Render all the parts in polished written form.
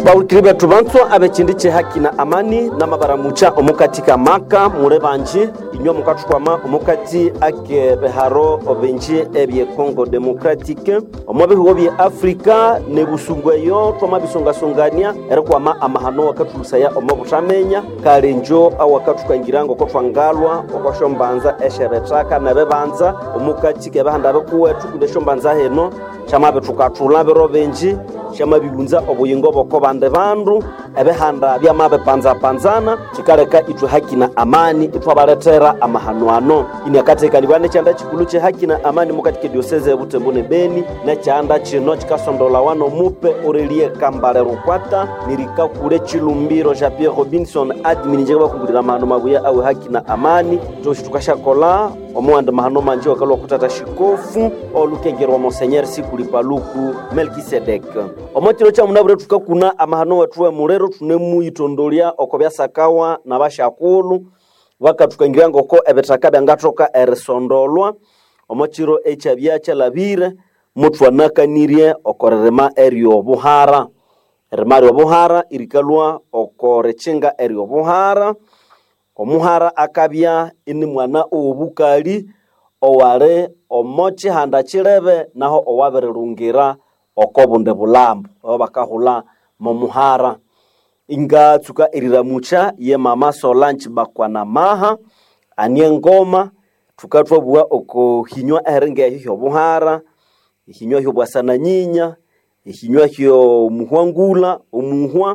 Baulkiribe tubanzo abechindi haki na amani na mabaramucha omukatika maka murebanji inyo mukatukwama omukati ake beharo obenji ebye Congo Democratique omubihugo bye Afrika ne busungweyo twama bisongasongania erekwama amahano wakatulusaya omubutamenya kalenjo awakatukangirango ko twangalwa okwashombanza eshebetaka na bebanza omukati ke bahanda bekuwetu kundeshombanza heno chama betukatula berobenji chama bibunza obuyingo boko bande bandu ebehanda byamabe panzana chikareka itwe haki na amani itwabaletera amahanwano inyakatekanibwane chanda chikulu che haki na amani mukatike diocese ya Butembo ne Beni na chanda chino chikasondola wano mupe orelie kambale rukwata nirika kule chilumbiro ja Pierre Robinson admin njeba kungulira mahano mabuya awe haki na amani tukashakola omwanda mahano manje wakalwa kutata shikofu olukengerwa Monseigneur Sikulipaluku Melkisedek omotiro cha munabure tukakuna amahano watuwe murero tunemu itondolia okobya sakawa na bashakulu wakatukangirango ko ebetakabe ngatoka eresondolwa omotiro echabya cha labire mutwanakanirie okorerema erio buhara ermario buhara irikalwa okorechenga erio buhara omuhara akabya ini mwana obukali owale omochi handa chirebe naho owabererungira okobunde bulambo bakahula mu muhara inga tsuka iriramucha ye mama Solange bakwana maha anie ngoma tukatwabua oko hinywa erenge hyo buhara hinywa hyo bwasana nyinya hinywa hyo muhwangula omuhwa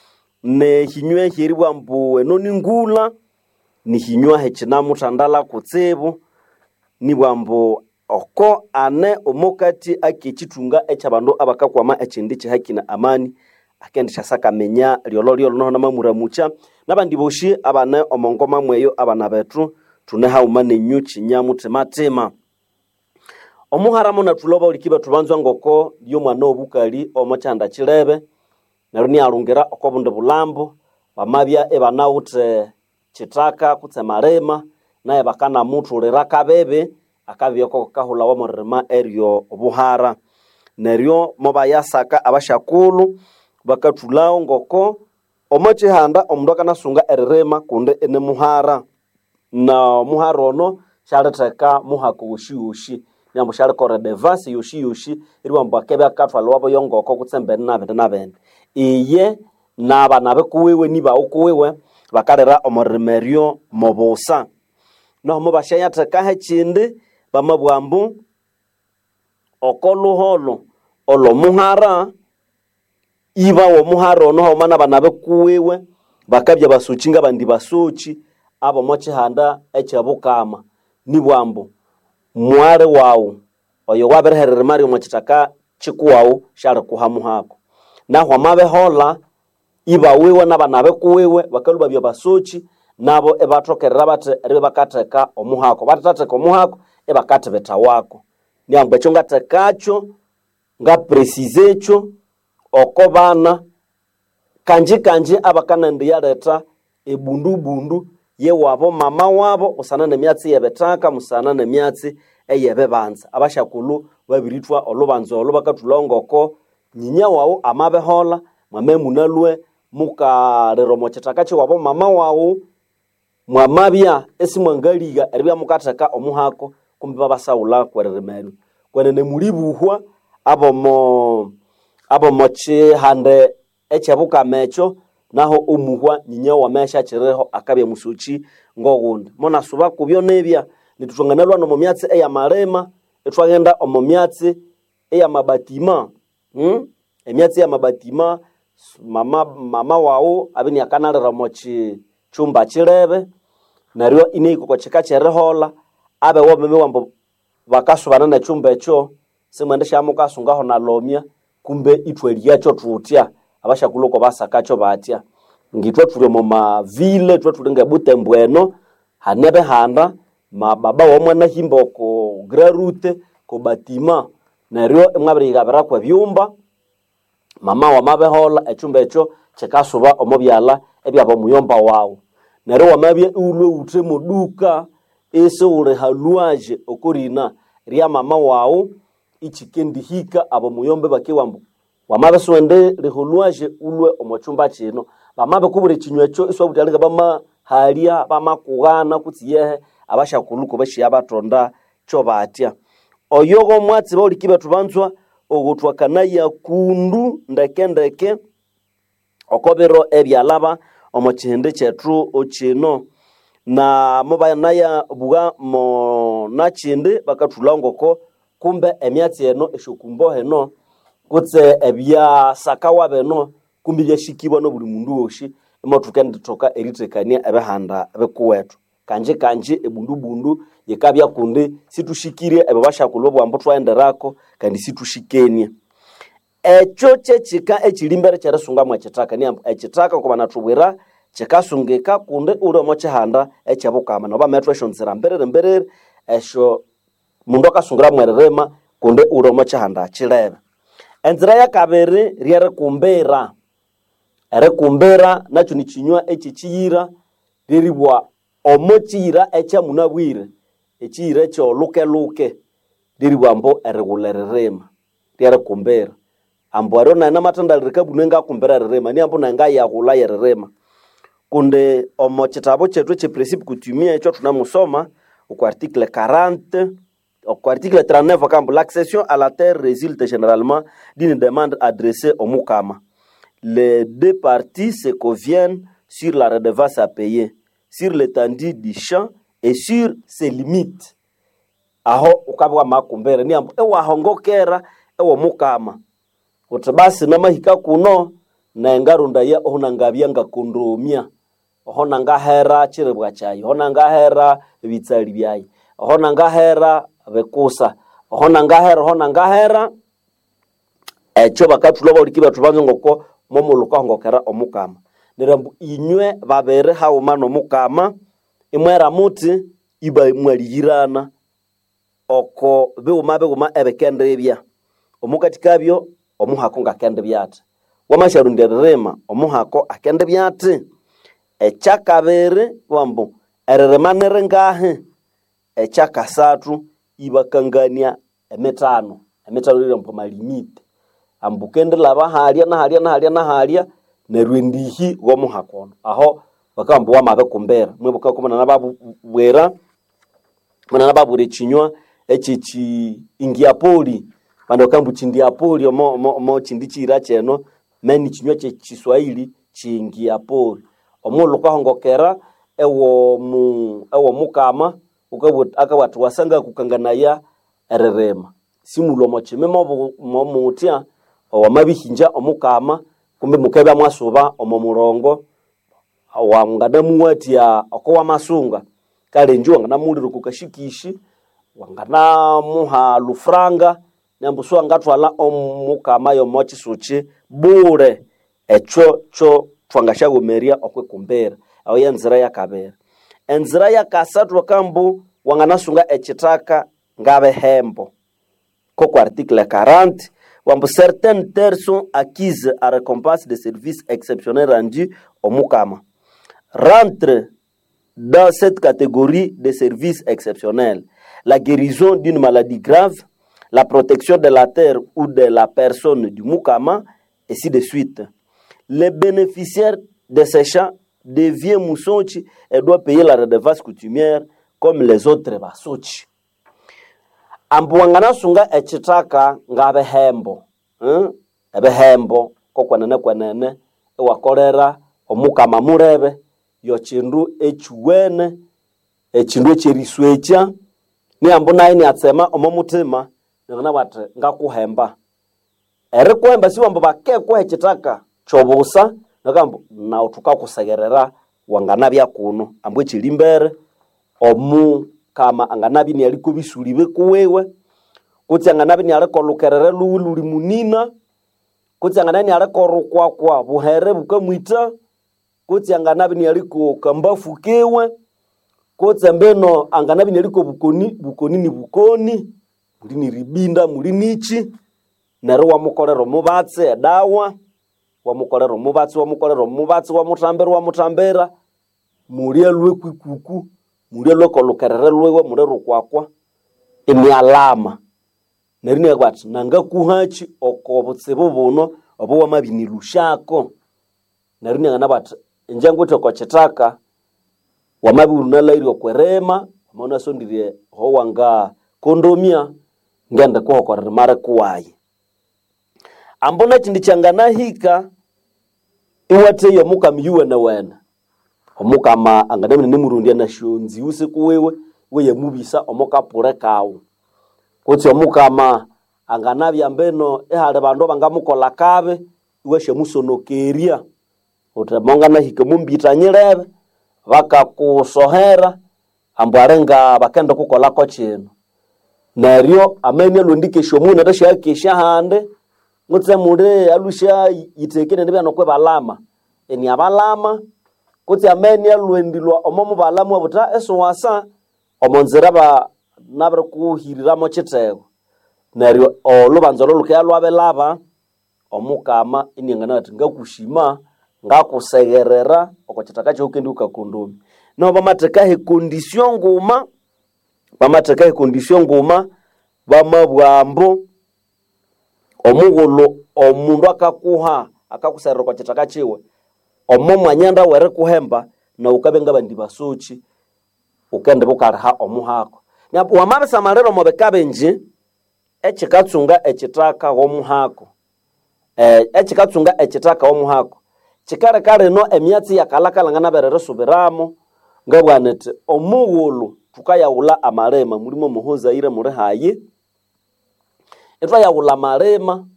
ne hinywa hiribwa mbu enoni ngula ni hinywa hechina mutandala kutsibu ni bwambo oko ane omokati akichitunga echabandu abakakwama echindi che haki na amani akendisha saka menya lyololyo no na mamuramucha nabandi boshi abane omongoma mweyo abana betu tune haumane nyuchi nyamutematema omuharamo na tuloba ulikiba tubanzwa ngoko lyo mwana obukali omochanda chirebe naruni alungera okobunde bulambo bamabya ebanaute chitaka kutsemarema naye bakana mutu leraka bebe akabyoko kahula wa morema erio obuhara neryo moba yasaka abashakulu bakatulao ngoko omoche handa omundu akanasunga ererema kunde ene muhara na muhara ono shaleteka muhako ushiushi nyambo shale kore devasi yoshi iriwamba kebe akatwala wabo yongoko kutsembe nabende iye naba nabekuwewe niba okuwewe bakarera omoremerio mobosa no mubashaya teka hechindi bamabwambu okoluholo olomuhara iba wo muhara no homana banabe kuwewe bakabya basuchinga bandi basuchi abo moche handa echabukama ni bwambu mware wawo oyo waberherere mari mochitaka chikuwawo share kuhamuhako naho mabe hola iba wewe nabanabe kuwewe bakaluba bya basuchi nabo ebatokerera bate ribe bakateka omuhako batateka omuhako ebakate betawako nyangwe chonga tekacho nga precisecho okobana kanji abakana ndiyaleta ebundu ye wabo mama wabo usana nemyatsi yebetaka musana nemyatsi eyebebanza abashakulu babiritwa olubanzo olubakatulongoko nyinya wawo amabehola mwamemunalwe muka leromo chitakachi wabo mama wawo mwamabya esimwangaliga eribya mukataka omuhako kumbi babasaula kweremeru kwenene mulibuhwa abo chi hande echebuka mecho naho umuhwa nyinya wamesha chireho akabya musuchi ngogunde mona suba kubyo nebya nitutwanganalwa no momyatsi eya marema etwagenda omomyatsi eya mabatima emyatsi ya mabatima mama wao abini akanalera mochi chumba chirebe naryo iniko ko chikacherehola abe womeme wambo bakasubana na chumba echo semwendesha mukasungaho na lomya kumbe itweliya cho tutya abashakuloko basakacho batya ngitwe tuli mu mavile tulinga Butembweno hanebe handa mababa wa mwana himbo ko grarute ko batima neryo mwabiriga barakwa byumba mama wa mabehola echumba echo chekasuba omobyala ebyabo muyomba wawo neryo wamabye ulwe ute muduka ese ure haluaje okorina ria mama wawo ichikendi hika abo muyombe bakiwambo wamabe swende lihuluaje ulwe omochumba chino bamabe kubure chinywecho iswa butalinga bama halia bama kugana kutiyehe abasha kuluko bashi abatonda cho batya oyogo mwatsi baulikibe tubanzwa ogutwa kanaya kundu ndekendeke okobero ebyalaba omochinde chetru ochino na mubanaya buga mo nachinde bakatulangoko kumbe emyatsi eno eshokumbo heno kutse ebya sakawa beno kumbe byashikibwa no buli mundu woshi emotukende toka eritekania ebehanda ebekuwetu kanje ebundu yekabya kundi situshikire ebabasha kulobwa ambo twaenderako kandi situshikenie echo chechika echilimbere cherasunga mwa chitaka ni echitaka kuba natubwira chikasungika kundi uri omochihanda echabukama no bametwa shonzira mberere esho mundu akasungira mwererema kundi uri omochihanda chilebe enzira ya kabere riere kumbera nacho ni chinywa echichira riribwa omochira echa munabwire echira cho luke riribwa ambo eregulererema riere kumbera ambo arona na matanda lirikabunenga kumbera rerema ni ambo nanga ya gula yererema kunde omochitabo chetu che principe coutumier echo tunamusoma au article 40 au article 39 quand l'accession à la terre résulte généralement d'une demande adressée au mukama. Les deux parties se conviennent sur la redevance à payer, sur l'étendue du champ et sur ses limites. Aho ukabwa makumbere ni ambo ewa hongokera ewa mukama. Utabasi na mahika kuno na engarunda ya ohuna ngabia ngakundumia. Ohona ngahera chirebwa chayi, ohona ngahera bitsali byayi, ohona ngahera bekusa, ohona ngahera echo bakatuloba ulikiba tubanze ngoko momuluka ngokera omukama. Nirambu inywe babere haumano mukama imwera muti iba mwaliyirana oko beuma ebekende ebya omukatikabyo omuhako ngakende byate wamasharunderema omuhako akende byate echakabere wambo ereremanere ngahe echakasatu ibakangania emetano lile mpoma limite ambukende laba halia nerwendihi womuhakono aho bakambo wamabe kumbera mwebuka kumana nababu bwera mwana nababu rechinywa echichi ingiapoli bando kambu chindiapoli mo chindichira cheno meni chinywa che Kiswahili chingiapoli omuluka hongokera ewo mukama akabatu wasanga kukanganaya ererema simulo mochimemo momutia wamabihinja omukama kumbe mukeba mwasuba omomurongo wangadamu watia okowa masunga kale njua ngana muliro kukashikishi wangana muha lufranga nyambuso ngatwala omukama yo mochi suchi bure echo twangashago meria okwekumbera aho yanzira yakabera enzira yakasatu wakambu wanganasunga echitaka ngabe hembo koko article 40 wambu certaines terres sont acquises à récompense de services exceptionnels rendus au mukama rentre dans cette catégorie de services exceptionnels la guérison d'une maladie grave, la protection de la terre ou de la personne du mukama, et ainsi de suite. Les bénéficiaires de ces champs deviennent moussochi et doivent payer la redevance coutumière comme les autres basochi. Ambuangana sunga echitaka ngabe hembo. Ebe hembo kwanene ewakorera omukama murebe yo chindu echuwene echindu echeriswecha ni ambona ini atsema omomutima ngana bate ngakuhemba kuhemba si wambo bakekwa echitaka chobusa nakambo na utuka kusegerera wangana bya kuno ambo echilimbere omu kama anganabi ni alikubisulibe kuwewe kuti anganabi ni alikolukerere luli munina kuti anganabi ni alikorukwa buhere bukamwita kuti anganabi ni aliko kambafu kewe kuti mbeno anganabi ni aliko bukoni mulini ribinda mulinichi nero wamukorero mubatse dawa wamukorero mubatse wamutambera mulia lwe kwikuku mulia lwe kolukerere lwe murero kwakwa imi alama nerine kwati nanga kuhachi okobutsibu buno obo wamabinilushako nerine ngana bati njangu tokochetaka wamabiruna lairi okwerema maana sondire ho wanga kondomia ngenda kuhokorera mara kuwaye ambona chindi changana hika iwate yo mukamyuwe na wena omukama angadamene nemurundia na shonzi usiku wewe mubisa omukapure kawo kuti omukama anganabya mbeno ehale bandu bangamukola kabe iweshe musonokeria utamonga na hika mumbitanyirebe bakakusohera ambwarenga bakenda kukola ko chino neryo amene londikesho muna tashakesha hande ngutse mure alusha yitekene ndibano kwe balama eni abalama kuti amene alwendilwa omomo balama buta eso wasa omonzera ba nabre kuhirira mo chitego neryo olubanzo loluke alwabelaba omukama iningana ati ngakushima ngakusegerera okochitaka chokendi ukakondome no bamateka he condition nguma bamabwambo omugolo omundu akakuha akakuserera okochitaka chiwe omomwanyanda were kuhemba na ukabenga bandi basochi ukende bukarha omuhako nyapo wamabisa marero mobekabenje echikatsunga echitaka omuhako echikatsunga echitaka omuhako chikare kare no emyatsi yakalakala ngana berere subiramo ngabwanete omugolo tukayawula amarema mulimo muhoza ire muri haye etwa yawula marema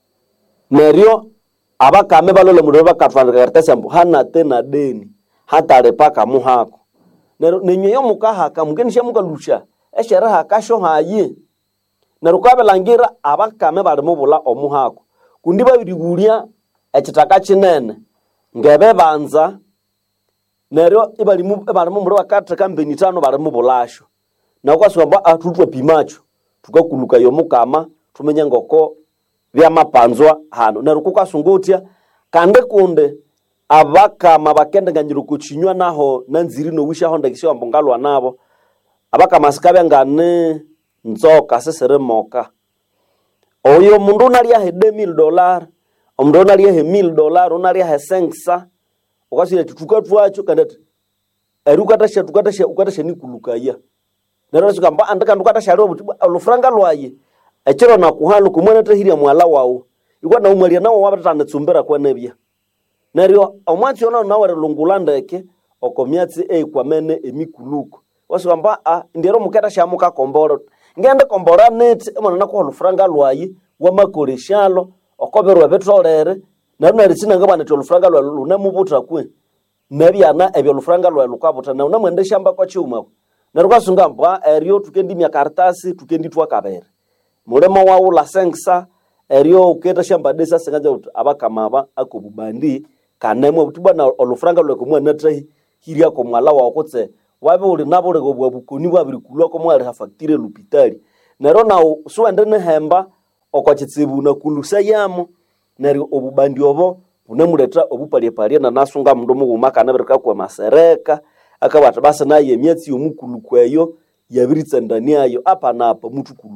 neryo abakame balole muri bakatwanga karatasi ambu hana tena deni hata repaka muhako neryo nenyeyo mukahaka mugenisha mukalusha eshera hakasho haye neryo kwabelangira abakame bali mubula omuhako kundi babirigulia echitaka chinene ngebe banza neryo ibali muri bakatra kambeni 5 bali mubulasho nakwaswa atutwe pimacho tukakuluka yo mukama tumenya ngoko bya mapanzwa hano neryo kukasungutia kande kunde abakama bakende nganyiro kuchinywa naho nanziri no wisha honda kisho mbongalwa nabo abakama sikabe ngane nzoka sesere moka oyo mundu nalia he $2,000 omundu nalia he $1,000 unalia he sengsa ukasile tukatwacho kandati ukatasha nikulukaya neryo sikamba andaka ndukatasha ro olufranga lwaye echero na kuhalo kumwana tahiria mwala wawo ikwana umalia nawo wabatana tsumbera kwa nebya neryo omwanzi ona nawere lungulanda okomyatsi kwamene emikuluko wasikamba ndero muketa shamuka komboro ngende kombora net emona nako olufranga lwaye wamakoleshalo okoberwa petrolere neryo risina ngabana tolufranga lwa lunamubutra kwe nebyana ebyo lufranga lwa lukabuta na unamwende shamba kwa chuma neryo kasungamba eryo tukendi myakartasi tukendi twakabere mulema wawo la sengsa eryo uketa shamba desa sengaza abakamaba akobubandi kanemwe butubwa na olufranga lwa kumwana trahi hiria ko mwala wa okotse wabe uli nabo le gobwa bukoni bwabiri kulwa ko mwali ha factory lupitali neryo na suwende ne hemba okochitsibu na kulusa yamo neryo obubandi obo bunemuleta obupalie na nasunga mundu muguma kana bereka kwa masereka akabata basa naye emyatsi yomukulu kweyo yabiritsa ndani yayo apa napa mutukulu